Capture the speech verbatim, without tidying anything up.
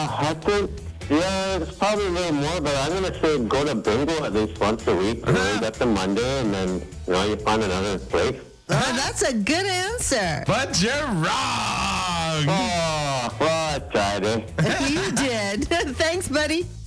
I think, yeah, it's probably a little more, but I'm going to say go to bingo at least once a week. You know, you got the Monday, and then, you know, you find another place. Oh, that's a good answer. But you're wrong. Oh, well, I tried it. You did. Thanks, buddy.